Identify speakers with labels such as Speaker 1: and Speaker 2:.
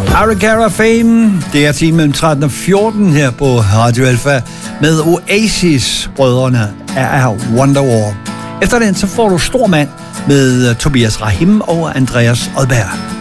Speaker 1: Arikara Fame, det er time mellem 13 og 14 her på Radio Alfa med Oasis-brødrene af Wonderwall. Efter den så får du Stor Mand med Tobias Rahim og Andreas Odberg.